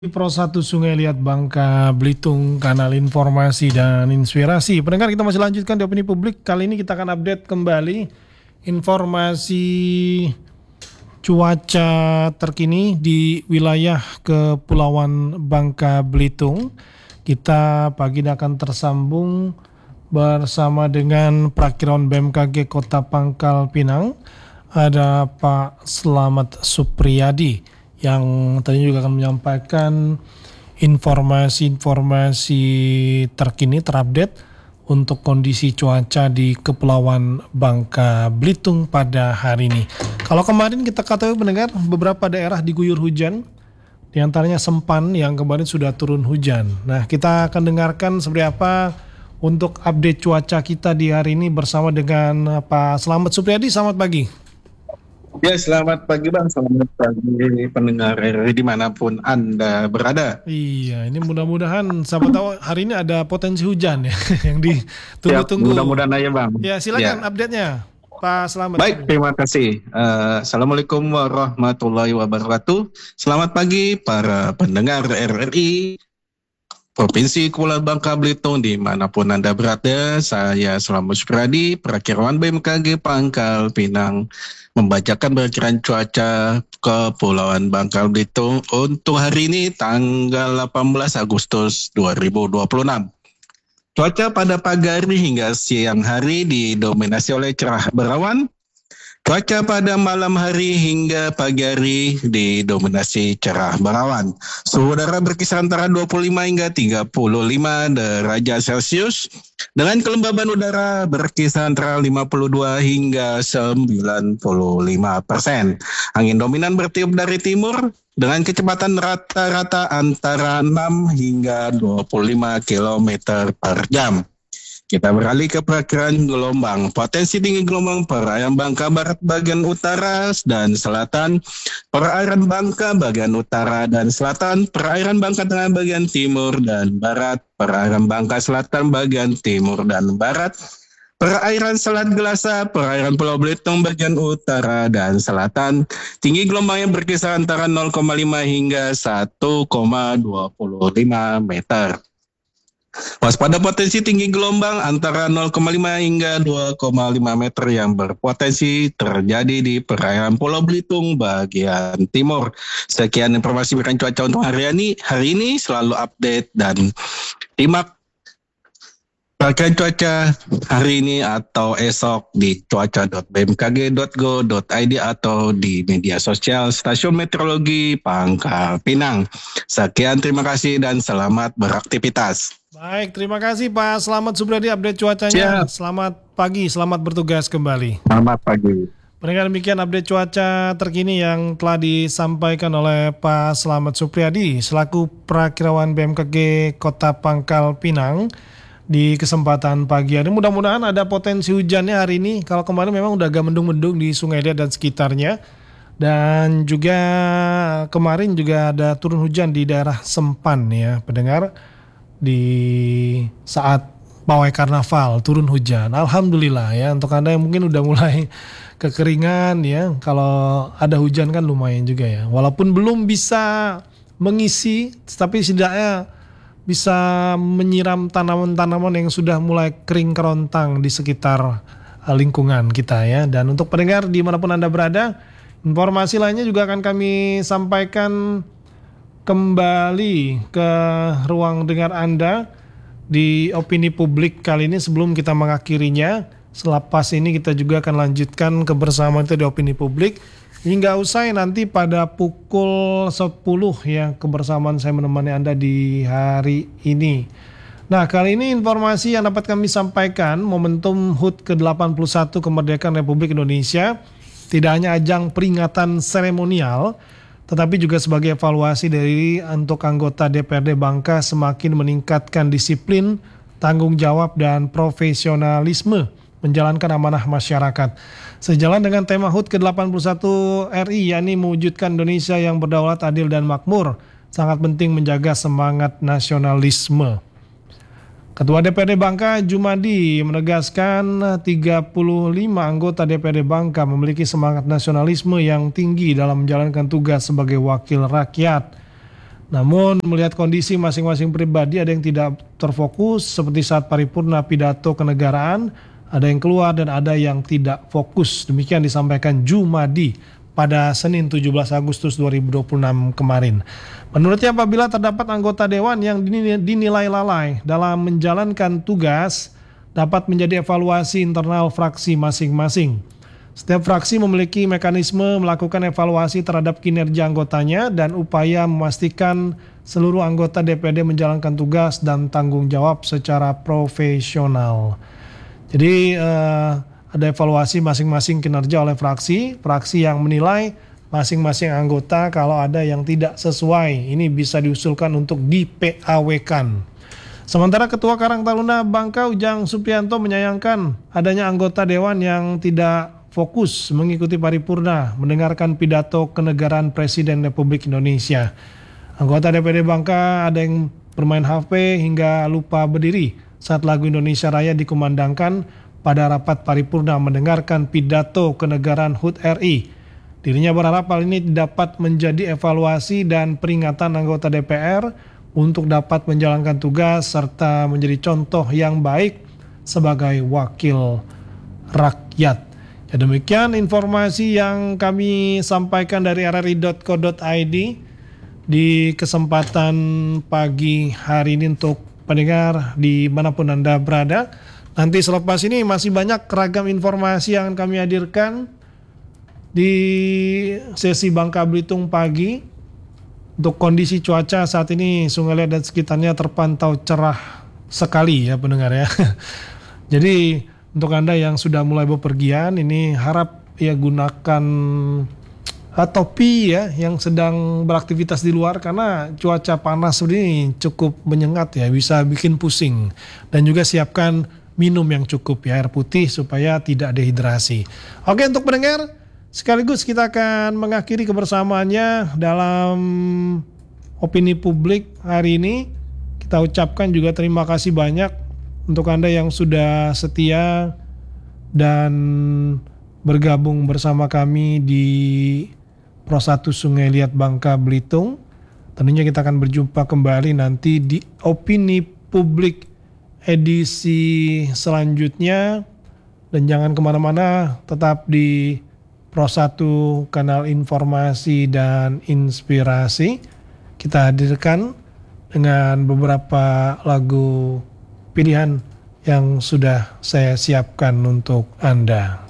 Pro 1 Sungai Liat Bangka Belitung, kanal informasi dan inspirasi. Pendengar, kita masih lanjutkan di opini publik. Kali ini kita akan update kembali informasi cuaca terkini di wilayah Kepulauan Bangka Belitung. Kita pagi ini akan tersambung bersama dengan Prakirawan BMKG Kota Pangkal Pinang. Ada Pak Slamet Supriyadi yang tadi juga akan menyampaikan informasi-informasi terkini terupdate untuk kondisi cuaca di Kepulauan Bangka Belitung pada hari ini. Kalau kemarin kita ketahui mendengar beberapa daerah diguyur hujan, di antaranya Sempan yang kemarin sudah turun hujan. Nah, kita akan dengarkan seperti apa untuk update cuaca kita di hari ini bersama dengan Pak Slamet Supriyadi. Selamat pagi. Ya, selamat pagi Bang, selamat pagi pendengar RRI dimanapun Anda berada. Iya, ini mudah-mudahan siapa tahu hari ini ada potensi hujan ya yang Ya, ditunggu-tunggu. mudah-mudahan aja Bang. Ya, silakan Ya, update-nya, Pak Slamet. baik, terima kasih. Assalamualaikum warahmatullahi wabarakatuh. Selamat pagi para pendengar RRI Provinsi Kepulauan Bangka Belitung dimanapun Anda berada. Saya Slamet Supriyadi, Prakirawan BMKG Pangkal Pinang, membacakan perakiraan cuaca Kepulauan Bangka Belitung untuk hari ini tanggal 18 Agustus 2026. Cuaca pada pagi hari hingga siang hari didominasi oleh cerah berawan. Cuaca pada malam hari hingga pagi hari didominasi cerah berawan. Suhu udara berkisar antara 25 hingga 35 derajat Celcius dengan kelembaban udara berkisar antara 52 hingga 95%. Angin dominan bertiup dari timur dengan kecepatan rata-rata antara 6 hingga 25 km per jam. Kita beralih ke perakiraan gelombang. Potensi tinggi gelombang perairan Bangka Barat bagian utara dan selatan, perairan Bangka bagian utara dan selatan, perairan Bangka Tengah bagian timur dan barat, perairan Bangka Selatan bagian timur dan barat, perairan Selat Gelasa, perairan Pulau Belitung bagian utara dan selatan. Tinggi gelombangnya berkisar antara 0,5 hingga 1,25 meter. Waspada potensi tinggi gelombang antara 0,5 hingga 2,5 meter yang berpotensi terjadi di perairan Pulau Belitung bagian timur. Sekian informasi berikan cuaca untuk hari ini selalu update dan simak perakiraan cuaca hari ini atau esok di cuaca.bmkg.go.id atau di media sosial Stasiun Meteorologi Pangkal Pinang. Sekian, terima kasih dan selamat beraktivitas. Baik, terima kasih Pak Slamet Supriyadi update cuacanya. Siap. Selamat pagi, selamat bertugas kembali. Selamat pagi. Pendengar, demikian update cuaca terkini yang telah disampaikan oleh Pak Slamet Supriyadi selaku Prakirawan BMKG Kota Pangkal Pinang di kesempatan pagi hari. Mudah-mudahan ada potensi hujannya hari ini. Kalau kemarin memang udah agak mendung-mendung di Sungai Liat dan sekitarnya. Dan juga kemarin juga ada turun hujan di daerah Sempan ya, pendengar. Di saat pawai karnaval turun hujan. Alhamdulillah ya, untuk Anda yang mungkin udah mulai kekeringan ya, kalau ada hujan kan lumayan juga ya. Walaupun belum bisa mengisi, tapi setidaknya bisa menyiram tanaman-tanaman yang sudah mulai kering kerontang di sekitar lingkungan kita ya. Dan untuk pendengar dimanapun Anda berada, informasi lainnya juga akan kami sampaikan kembali ke ruang dengar Anda di opini publik kali ini. Sebelum kita mengakhirinya, selepas ini kita juga akan lanjutkan kebersamaan kita di opini publik hingga usai nanti pada pukul 10 ya, kebersamaan saya menemani Anda di hari ini. Nah, kali ini informasi yang dapat kami sampaikan momentum HUT ke-81 kemerdekaan Republik Indonesia tidak hanya ajang peringatan seremonial, tetapi juga sebagai evaluasi dari untuk anggota DPRD Bangka semakin meningkatkan disiplin, tanggung jawab, dan profesionalisme menjalankan amanah masyarakat. Sejalan dengan tema HUT ke-81 RI, yakni mewujudkan Indonesia yang berdaulat, adil, dan makmur, sangat penting menjaga semangat nasionalisme. Ketua DPRD Bangka Jumadi menegaskan 35 anggota DPRD Bangka memiliki semangat nasionalisme yang tinggi dalam menjalankan tugas sebagai wakil rakyat. Namun melihat kondisi masing-masing pribadi ada yang tidak terfokus seperti saat paripurna pidato kenegaraan, ada yang keluar dan ada yang tidak fokus. Demikian disampaikan Jumadi pada Senin 17 Agustus 2026 kemarin. Menurutnya apabila terdapat anggota dewan yang dinilai lalai dalam menjalankan tugas dapat menjadi evaluasi internal fraksi masing-masing. Setiap fraksi memiliki mekanisme melakukan evaluasi terhadap kinerja anggotanya dan upaya memastikan seluruh anggota DPD menjalankan tugas dan tanggung jawab secara profesional. Jadi ada evaluasi masing-masing kinerja oleh fraksi yang menilai masing-masing anggota kalau ada yang tidak sesuai. Ini bisa diusulkan untuk di-PAW-kan. Sementara Ketua Karang Taruna Bangka Ujang Suprianto menyayangkan adanya anggota dewan yang tidak fokus mengikuti paripurna mendengarkan pidato kenegaraan Presiden Republik Indonesia. Anggota DPD Bangka ada yang bermain HP hingga lupa berdiri saat lagu Indonesia Raya dikumandangkan pada rapat paripurna mendengarkan pidato kenegaraan HUT RI. Dirinya berharap hal ini dapat menjadi evaluasi dan peringatan anggota DPR untuk dapat menjalankan tugas serta menjadi contoh yang baik sebagai wakil rakyat. Ya, demikian informasi yang kami sampaikan dari rri.co.id di kesempatan pagi hari ini untuk pendengar dimanapun Anda berada. Nanti selepas ini masih banyak ragam informasi yang kami hadirkan di sesi Bangka Belitung pagi. Untuk kondisi cuaca saat ini Sungai Liat dan sekitarnya terpantau cerah sekali ya pendengar ya. Jadi untuk Anda yang sudah mulai bepergian ini harap ya gunakan topi ya yang sedang beraktivitas di luar karena cuaca panas ini cukup menyengat ya, bisa bikin pusing. Dan juga siapkan minum yang cukup ya, air putih supaya tidak dehidrasi. Oke, untuk pendengar sekaligus kita akan mengakhiri kebersamaannya dalam opini publik hari ini. Kita ucapkan juga terima kasih banyak untuk Anda yang sudah setia dan bergabung bersama kami di Pro 1 Sungai Liat Bangka Belitung. Tentunya kita akan berjumpa kembali nanti di opini publik edisi selanjutnya. Dan jangan kemana-mana, tetap di Pro 1 kanal informasi dan inspirasi. Kita hadirkan dengan beberapa lagu pilihan yang sudah saya siapkan untuk Anda.